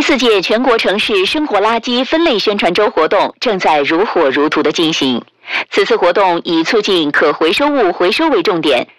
4届全国城市生活垃圾分类宣传周活动正在如火如荼地进行。此次活动以促进可回收物回收为重点，